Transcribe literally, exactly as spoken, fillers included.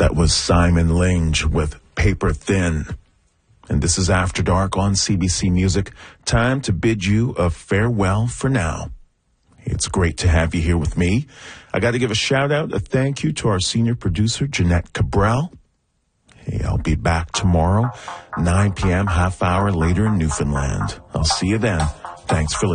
That was Simon Lange with Paper Thin. And this is After Dark on C B C Music. Time to bid you a farewell for now. It's great to have you here with me. I got to give a shout out, a thank you to our senior producer, Jeanette Cabral. Hey, I'll be back tomorrow, nine p.m., half hour later in Newfoundland. I'll see you then. Thanks for listening.